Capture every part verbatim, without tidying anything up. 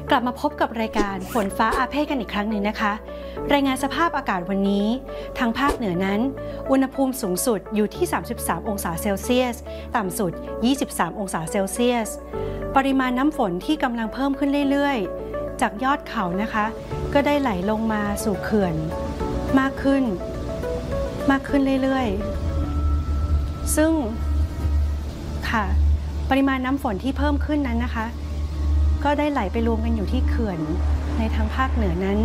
กลับมาพบกับรายการฝนฟ้าอาเพศกันอีกครั้งหนึ่งนะคะรายงานสภาพอากาศวันนี้ทางภาคเหนือนั้นอุณหภูมิสูงสุดอยู่ที่สามสิบสามองศาเซลเซียสต่ำสุดยี่สิบสามองศาเซลเซียสปริมาณน้ำฝนที่กำลังเพิ่มขึ้นเรื่อยๆจากยอดเขานะคะก็ได้ไหลลงมาสู่เขื่อนมากขึ้นมากขึ้นเรื่อยๆซึ่งค่ะปริมาณน้ำฝนที่เพิ่มขึ้นนั้นนะคะก็ได้ไหลไปรวมกันอยู่ที่เขื่อนในทางภาคเหนือนั้น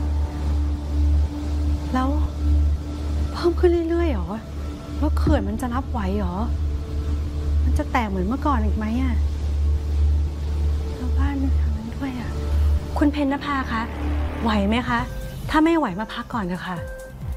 แล้วเพิ่มขึ้นเรื่อยๆหรอแล้วเขื่อนมันจะรับไหวหรอมันจะแตกเหมือนเมื่อก่อนอีกไหมอ่ะแล้วบ้านทางนั้นด้วยอ่ะคุณเพญนภาคะไหวไหมคะถ้าไม่ไหวมาพักก่อนเถอะค่ะ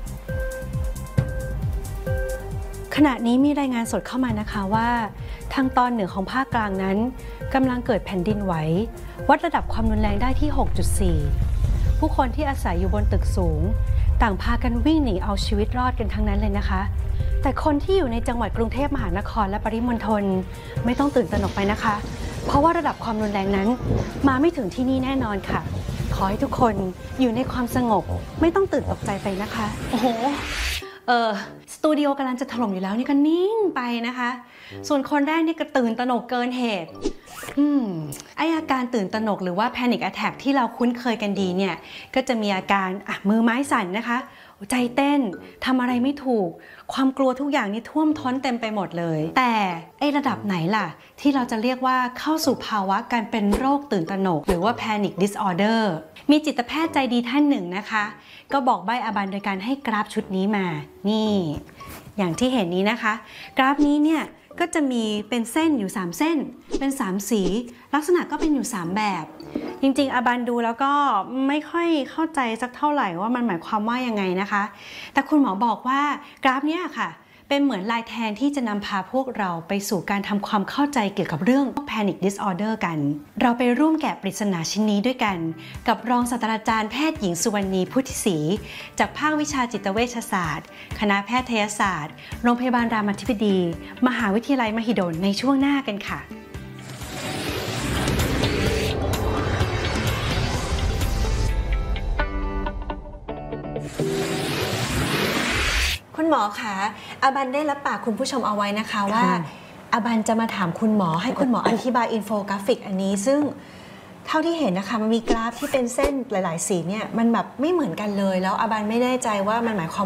ขณะนี้มีรายงานสดเข้ามานะคะว่าทางตอนเหนือของภาคกลางนั้นกำลังเกิดแผ่นดินไหววัดระดับความรุนแรงได้ที่ หกจุดสี่ ผู้คนที่อาศัยอยู่บนตึกสูงต่างพากันวิ่งหนีเอาชีวิตรอดกันทั้งนั้นเลยนะคะแต่คนที่อยู่ในจังหวัดกรุงเทพมหานครและปริมณฑลไม่ต้องตื่นตระหนกไปนะคะเพราะว่าระดับความรุนแรงนั้นมาไม่ถึงที่นี่แน่นอนค่ะขอให้ทุกคนอยู่ในความสงบไม่ต้องตื่นตกใจไปนะคะโอ้โหเออสตูดิโอกำลังจะถล่มอยู่แล้วนี่ก็นิ่งไปนะคะส่วนคนแรกนี่ก็ตื่นตระหนกเกินเหตุอืมไออาการตื่นตระหนกหรือว่า Panic Attack ที่เราคุ้นเคยกันดีเนี่ยก็จะมีอาการอ่ะมือไม้สั่นนะคะใจเต้นทำอะไรไม่ถูกความกลัวทุกอย่างนี่ท่วมท้นเต็มไปหมดเลยแต่ไอระดับไหนล่ะที่เราจะเรียกว่าเข้าสู่ภาวะการเป็นโรคตื่นตระหนกหรือว่า Panic Disorder มีจิตแพทย์ใจดีท่านหนึ่งนะคะก็บอกใบ้อาบันโดยการให้กราฟชุดนี้มานี่อย่างที่เห็นนี้นะคะกราฟนี้เนี่ยก็จะมีเป็นเส้นอยู่สามเส้นเป็นสามสีลักษณะก็เป็นอยู่สามแบบจริงๆอาบันดูแล้วก็ไม่ค่อยเข้าใจสักเท่าไหร่ว่ามันหมายความว่ายังไงนะคะแต่คุณหมอบอกว่ากราฟเนี้ยค่ะเป็นเหมือนลายแทงที่จะนำพาพวกเราไปสู่การทำความเข้าใจเกี่ยวกับเรื่อง Panic Disorder กันเราไปร่วมแกะปริศนาชิ้นนี้ด้วยกันกับรองศาสตราจารย์แพทย์หญิงสุวรรณีพุทธิศรีจากภาควิชาจิตเวชศาสตร์คณะแพทยศาสตร์โรงพยาบาลรามาธิบดีมหาวิทยาลัยมหิดลในช่วงหน้ากันค่ะคุณหมอคะอาบันได้รับปากคุณผู้ชมเอาไว้นะคะว่าอาบันจะมาถามคุณหมอให้คุณหมออธิบายอินโฟกราฟิกอันนี้ซึ่งเท่าที่เห็นนะคะมันมีกราฟที่เป็นเส้นหลายๆสีเนี่ยมันแบบไม่เหมือนกันเลยแล้วอาบันไม่แน่ใจว่ามันหมายความ